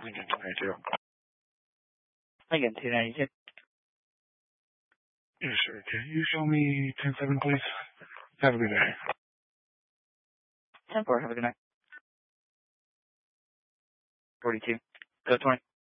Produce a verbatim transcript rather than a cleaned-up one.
Lincoln two ninety-two. Lincoln two ninety-two. Yes, sir. Can you show me ten seven, please? Have a good day. ten four, have a good night. forty-two. Go twenty.